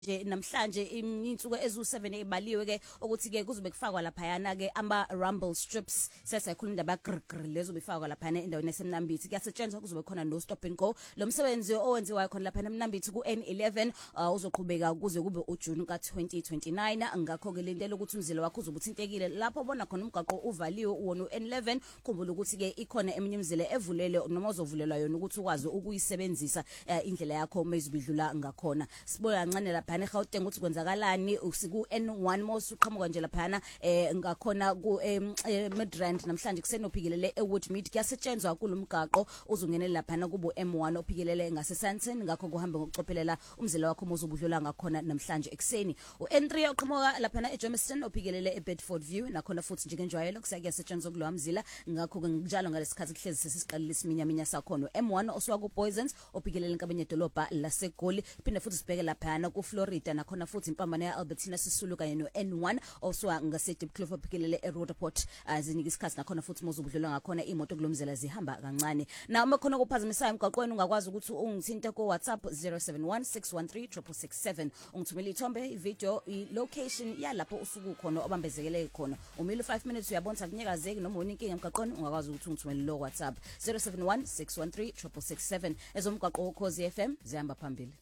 nje namhlanje insuku ezu7 ebaliwe ke ukuthi ke kuzobe kufakwa lapha yana ke ama rumble strips sesayikhuluma indaba grr lezo befakwa lapha endaweni esemnambithi kuyasetshenziswa kuzobe khona no stop and go lo msebenzi owenziwa khona lapha eMnambithi ku N11 uzoqhubeka kuze kube uJune ka2029 ngakho ke lentela ukuthi umzila wakho uzobuthintekile lapho bona khona umgaqo uvaliwe uwona u-N11 khumbula ukuthi ke ikhona eminye imizila evulele noma ozovulelwa yona ukuthi ukwazi ukuyisebenzisa indlela yakho mezibidlula ngakhona sibola kancane lapha eGauteng ukuthi kwenzakalani usiku N1 mose uqhamuka nje lapha ngakhona ku Midrand namhlanje kusenophikilele eWoodmead kuyasetshenzwa kulomgaqo uzungenele lapha kubo M1 ophikelele ngaseSandton ngakho kuhamba ngokucophelela umzila wakho mozobudlula ngakhona namhlanje ekseni uN3 oqhamuka lapha eJamestown ophikelele eBedford View nakhona futhi njengenjwayelo kusakuyasetshenzwa kulowa mzila ngakho ke njalo ngalesikhathi kuhlezi sesiqalile isiminyaminya sakhono M1 oswa ku Poisons ophikelele enkabanye dolobha laseGoli phinde futhi sibheke lapha ku Florida nakhona futhi impambano ya Albertina Sisulu kanye no N1 oswa ngaseDeepcliff ophikelele eRoderport azinika isikhathi nakhona futhi mozobudlula ngakhona imoto kulomzila zihamba kancane na uma khona kuphazamisa emgaqweni ungakwazi ukuthi ungithinte ku WhatsApp 0716136667 ungithumela ithombe ivideo ilocation yalapho usuku khona obambezekele khona umile 5 minutes uyabona kunyekazeki noma uninkinga emgaqweni ungakwazi ukuthi ungithumele lo WhatsApp 0716136667 ezomgaqo ukhozi FM zihamba phambili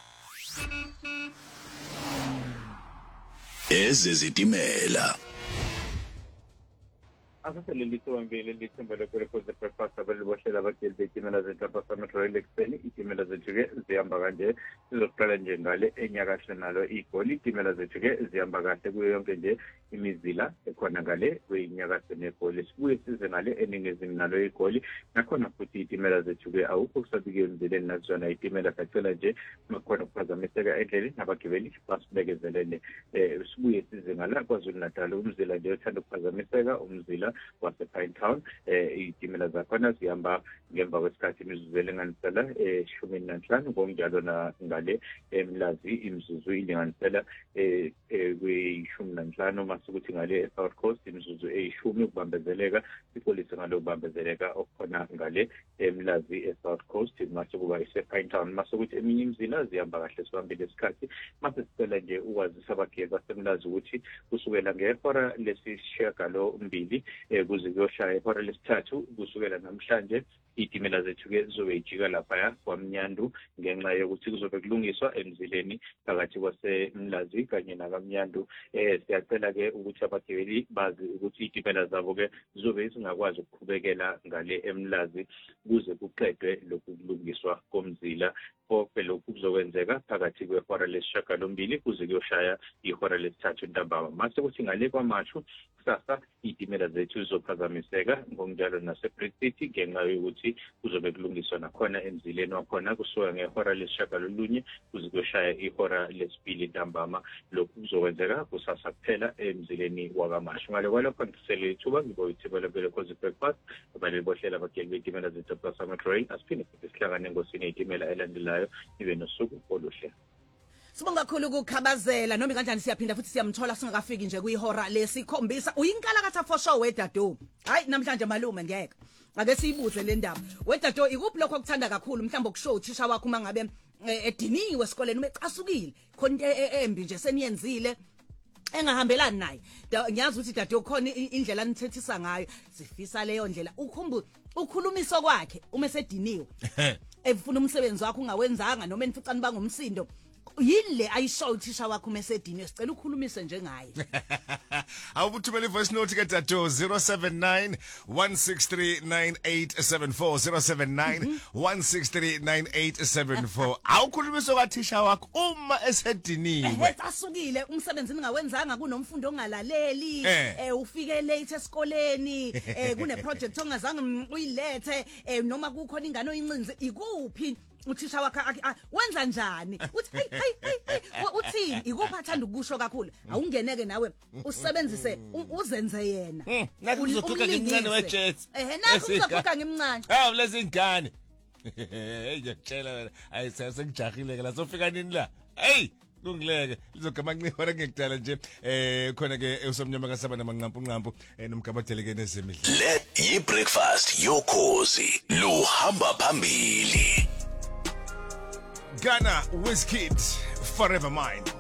ezezitimela Asaselelito ngele lithembele kwerekoze breakfast abalibohlela abageli betimela zenhlapha Metro Express itimela zethuke zihamba kanje sizoqala nje ngale enyakatho nalo igoli itimela zethuke zihamba kahle kuyo yonke nje imizila ekhona ngale kwenyakatho negoli sibuye size ngale eningizimu nalo igoli nakhona futhi itimela zethuke awukho kusabike emzileni nazona itimela sacela nje makhona ukuphazamiseka endleleni nabagibeli basibekezelene sibuye size ngala kwaZulu Natal umzila nje uthanda ukuphazamiseka umzila wasePinetown itimela zakhona zihamba ngemva kwesikhathi imizuzu elinganisela 15 ngokunjalo na ngale eMlazi imizuzu ilinganisela kwi15 masukuthi ngale eSouth Coast imizuzu e10 kubambezeleka ipolisi ngalo kubambezeleka okukhona ngale eMlazi eSouth Coast masukuba isePinetown masukuthi eminye imizila zihamba kahle sibambile isikhathi mase sicela nje ukwazisa abagibeli baseMlazi ukuthi kusukela ngehora lesishiyagalo 2 kuze kuyoshaya ihora lesithathu kusukela namhlanje itimela zethuke zizobe ijika lapha kwaMnyandu ngenxa yokuthi kuzobe kulungiswa emzileni phakathi kwaseMlazi kanye nakamnyandu siyacela ke ukuthi abagibeli bazi ukuthi itimela zabo ke zizobe zingakwazi ukuqhubekela ngale eMlazi kuze kuqedwe lokulungiswa komzila konke lokhu kuzokwenzeka phakathi kwehora lesishiyagalombili kuze kuyoshaya ihora lesithathu ntambama mase kuthi ngale kwaMashu kusasa itimela zethu zizophazamiseka ngokunjalo naseBreed City ngenxa yokuthi kuzobe kulungiswa nakhona emzileni wakhona kusuka ngehora lesishiyagalolunye kuze kuyoshaya ihora lesibili ntambama lokhu kuzokwenzeka kusasa kuphela emzileni wakaMashu ngale kwalokho ngisele ithuba ngiboyithibele kwerekoze breakfast abalibohlela abageli betimela zethu Metro asiphinde sihlangane ngosini itimela elandelayo ibe nosuku oluhle Sibonga kakhulu ukukhabazela noma kanjani siyaphinda futhi siyamthola singakafiki nje kuyihora lesikhombisa uyinkalakatha for sure wedado hayi namhlanje malume ngeke ake siyibuze le ndaba wedado ikuphi lokho okuthanda kakhulu mhlawumbe ukushow uthisha wakho mangabe ediniwe esikoleni umecasukile khona embi nje seniyenzile engahambelani naye ngiyazi ukuthi dade ukhona indlela anithethisa ngayo sifisa leyo ndlela ukhulumiso kwakhe uma esediniwe efuna umsebenzi wakho ungawenzanga noma enificani bangumsindo yile ayishow uthisha wakho mesedini sicela ukhulumise njengaye awubuthumela ivoice note ke dato 0791639874 0791639874 awukhulumise kwathisha wakho uma esediniwe asukile umsebenzi ningawenzanga kunomfundo ongalaleli ufike late esikoleni kune project ongazange uyilethe noma kukhona ingane oyincinze ikuphi uthisha wakhe wenza njani uthi hey uthini ikuphi athanda ukusho kakhulu awungeneke nawe usebenzise uzenze yena naku uzokhokha ngincane wejets naku uzokhokha ngimncane lezi ingane ngiyakutshela wena ayisasengijahile ke la sofika nini la hey kungileke lizogama ncihora ngekudala nje khona ke usomnyama kasaba namanqampu nomgabadeleke nezemidlalo le yi-breakfast yokhozi luhamba phambili Ghana Wizkid Forever Mine.